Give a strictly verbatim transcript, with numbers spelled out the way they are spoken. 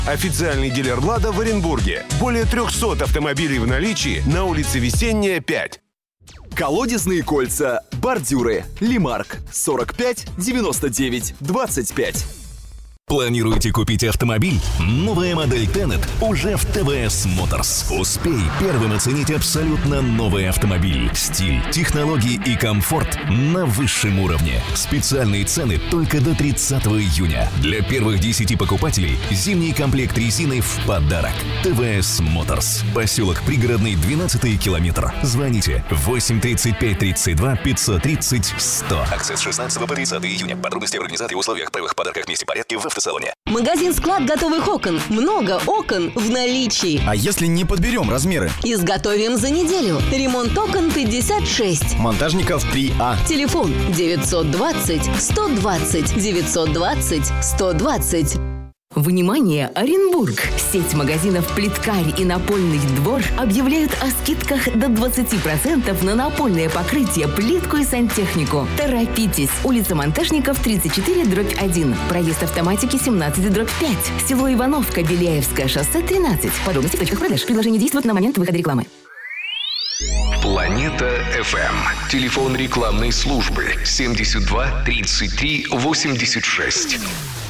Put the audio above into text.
Официальный дилер «Лада» в Оренбурге. Более трехсот автомобилей в наличии на улице Весенняя, пять. Колодезные кольца, бордюры, Лимарк, сорок пять девяносто девять двадцать пять. Планируете купить автомобиль? Новая модель Tenet уже в тэ вэ эс Motors. Успей первым оценить абсолютно новый автомобиль. Стиль, технологии и комфорт на высшем уровне. Специальные цены только до тридцатого июня. Для первых десяти покупателей зимний комплект резины в подарок. тэ вэ эс Motors. Поселок Пригородный, двенадцатый километр. Звоните восемь тридцать пять тридцать два пятьсот тридцать сто. Акция с шестнадцатого по тридцатое июня. Подробности в организации и условиях, правилах, подарках, месте порядке в автосалоне. Магазин-склад готовых окон. Много окон в наличии. А если не подберем размеры? Изготовим за неделю. Ремонт окон пятьдесят шесть. Монтажников три А. Телефон девятьсот двадцать сто двадцать девятьсот двадцать сто двадцать. Внимание, Оренбург! Сеть магазинов «Плиткарь» и «Напольный двор» объявляют о скидках до двадцати процентов на напольное покрытие, плитку и сантехнику. Торопитесь! Улица Монтажников, тридцать четыре дробь один. Проезд автоматики семнадцать дробь пять. Село Ивановка, Беляевское шоссе тринадцать. Подробности в точках продаж. Предложение действует на момент выхода рекламы. Планета эф эм. Телефон рекламной службы семьдесят два тридцать три восемьдесят шесть.